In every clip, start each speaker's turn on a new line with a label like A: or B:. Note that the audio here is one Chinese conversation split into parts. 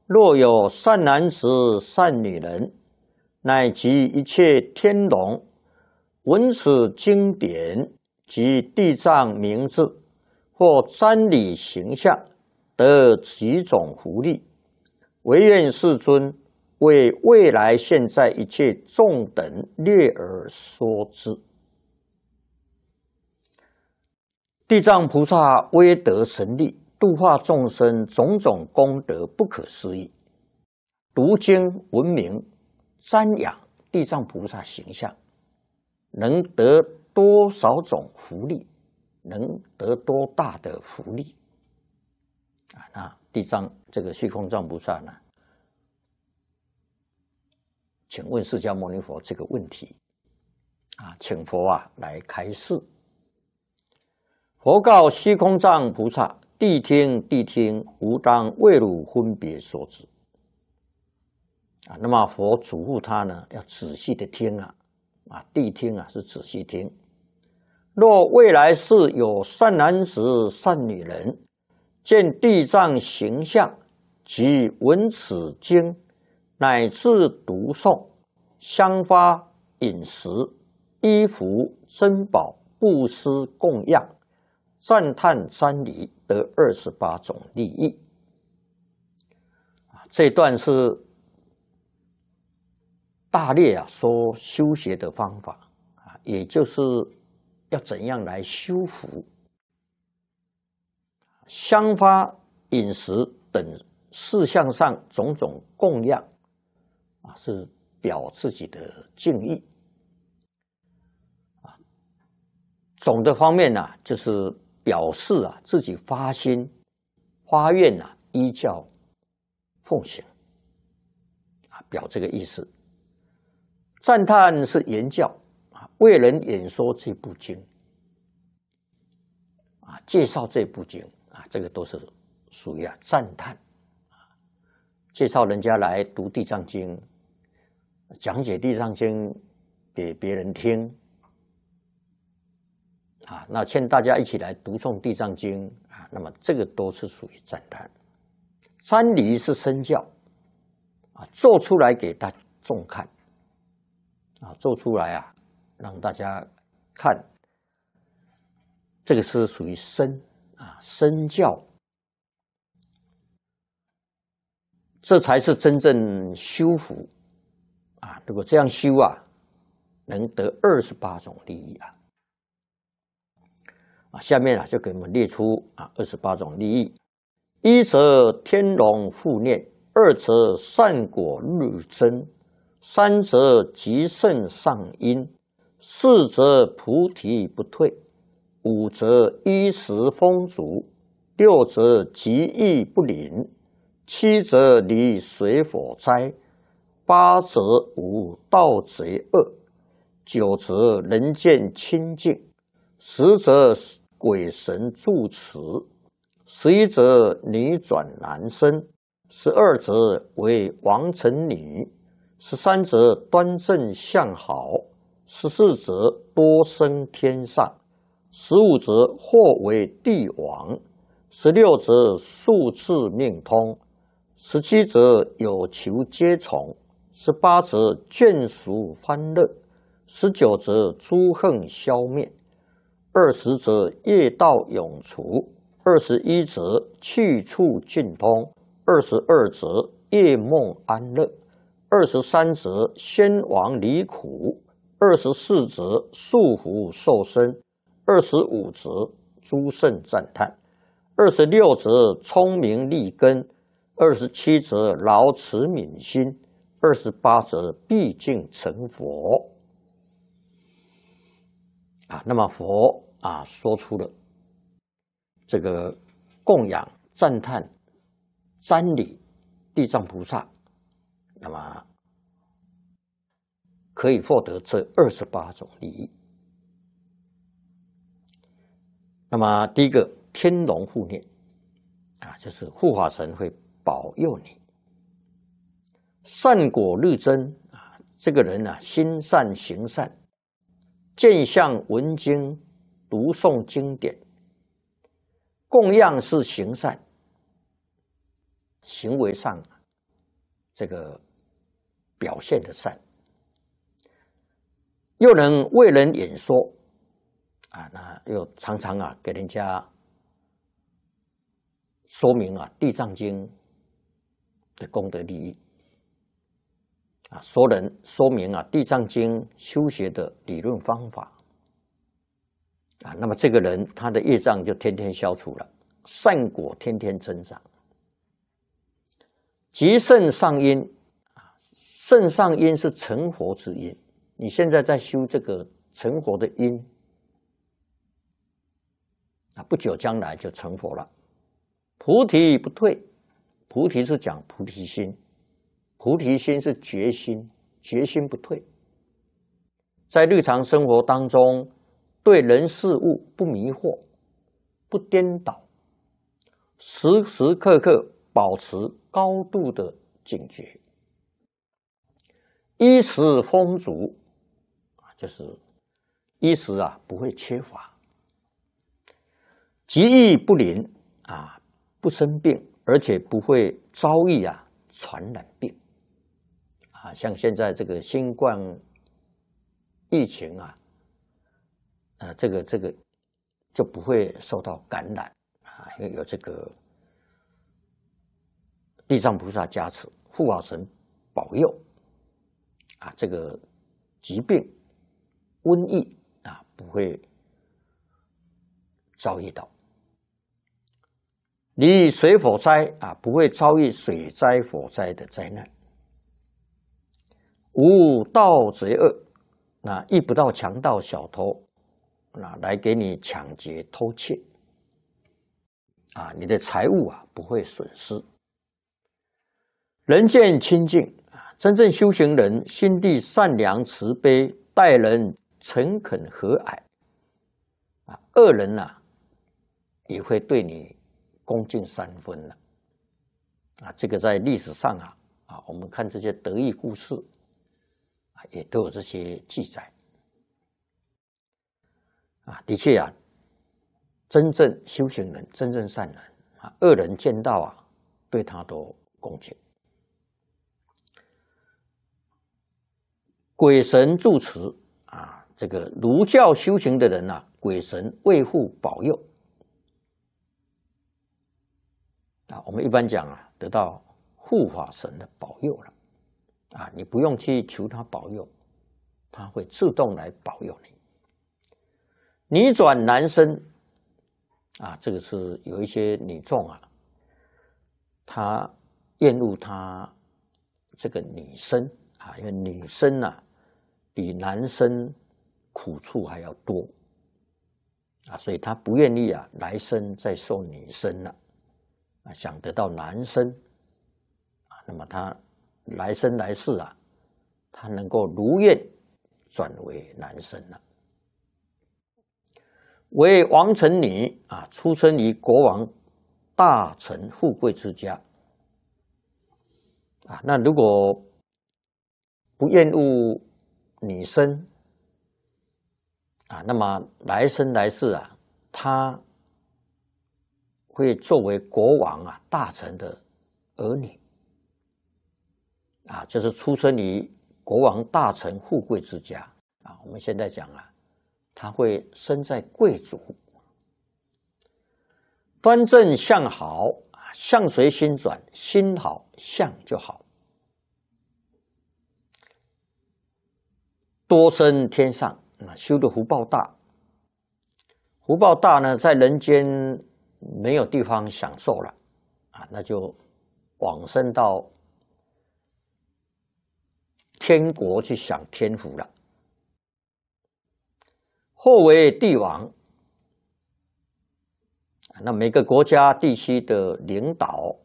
A: 若有善男子、善女人，乃及一切天龙，闻此经典及地藏名字，或瞻礼形象，得几种福利。唯愿世尊为未来现在一切众等略而说之。地藏菩萨威德神力，度化众生，种种功德不可思议。读经闻名，瞻仰地藏菩萨形象，能得多少种福利？能得多大的福利？那地藏这个虚空藏菩萨呢？请问释迦牟尼佛这个问题请佛来开示。佛告虚空藏菩萨：谛听，谛听，吾当为汝分别说之。那么佛嘱咐他呢，要仔细的听谛听是仔细听。若未来世有善男子、善女人，见地藏形象及闻此经，乃至读诵、香花、饮食、衣服、珍宝、布施、供养、赞叹、瞻礼，得28种利益。这段是大略说修学的方法也就是要怎样来修福。香花、饮食等事项上种种供养是表自己的敬意总的方面就是表示自己发心发愿依教奉行表这个意思。赞叹是言教为人演说这部经介绍这部经这个都是属于赞叹介绍人家来读地藏经，讲解地藏经给别人听那劝大家一起来读诵地藏经那么这个都是属于赞叹。瞻礼是身教做出来给大众看做出来让大家看，这个是属于身身教，这才是真正修福如果这样修能得28种利益下面就给我们列出28种利益。一则天龙护念，二则善果日增，三则极盛上因，四则菩提不退，五则衣食丰足，六则极易不临，七则离水火灾，八则无盗贼恶，九则人见清净，十则鬼神助持，11则女转男生，12则为王臣女，13则端正相好，14则多生天上，15则或为帝王，16则数字命通，17则有求皆从，18则眷属欢乐，19则诸恨消灭，20则业道永除，21则去处尽通，22则夜梦安乐，23则先王离苦，24则束缚受身，25则诸圣赞叹，26则聪明利根，27则劳持悯心，28则毕竟成佛那么佛说出了这个供养、赞叹、瞻礼地藏菩萨，那么可以获得这28种利益。那么第一个天龙护念就是护法神会保佑你。善果日增这个人心善行善，见相闻经，读诵经典，供养是行善，行为上这个表现的善，又能为人演说啊，那又常常啊给人家说明啊《地藏经》的功德利益啊，说明啊《地藏经》修学的理论方法啊，那么这个人他的业障就天天消除了，善果天天增长。极胜上因啊，胜上因是成佛之因。你现在在修这个成佛的因啊，不久将来就成佛了。菩提不退，菩提是讲菩提心，菩提心是决心，决心不退。在日常生活当中，对人事物不迷惑，不颠倒，时时刻刻保持高度的警觉，衣食丰足，就是衣食啊不会缺乏，疾疫不临啊，不生病，而且不会遭遇啊传染病啊，像现在这个新冠疫情啊，这个就不会受到感染啊，因为有这个地藏菩萨加持，护法神保佑啊，这个疾病、瘟疫啊不会遭遇到。离水火灾啊，不会遭遇水灾、火灾的灾难。无盗贼恶，那遇不到强盗、小偷，那来给你抢劫、偷窃啊，你的财物啊不会损失。人见清净啊，真正修行人心地善良慈悲，待人诚恳和蔼啊，恶人啊也会对你恭敬三分了啊。这个在历史上啊，我们看这些得意故事啊，也都有这些记载啊。的确啊，真正修行人、真正善人啊，恶人见到啊，对他都恭敬。鬼神助持啊，这个儒教修行的人啊，鬼神卫护保佑啊。我们一般讲啊，得到护法神的保佑了啊，你不用去求他保佑，他会自动来保佑你。女转男生啊，这个是有一些女众啊，她厌恶她这个女生啊，因为女生啊比男生苦处还要多啊，所以她不愿意啊来生再受女生了啊，想得到男生啊，那么她来生来世啊，她能够如愿转为男生了。为王臣女啊，出生于国王大臣富贵之家啊，那如果不厌恶女生啊，那么来生来世啊，他会作为国王啊大臣的儿女啊，就是出生于国王大臣富贵之家啊。我们现在讲啊，他会生在贵族，端正相好啊，相随心转，心好相就好。多生天上啊，修的福报大，福报大呢，在人间没有地方享受了啊，那就往生到天国去享天福了。或为帝王，那每个国家地区的领导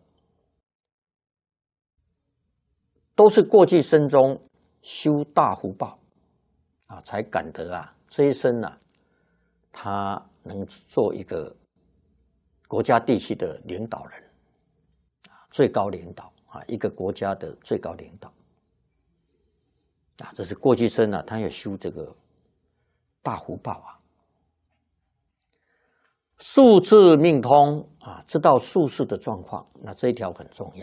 A: 都是过去生中修大福报啊，才感得啊这一生啊，他能做一个国家地区的领导人啊，最高领导啊，一个国家的最高领导啊，这是过去生啊，他要修这个大福报啊。数字命通啊，知道术士的状况，那这一条很重要。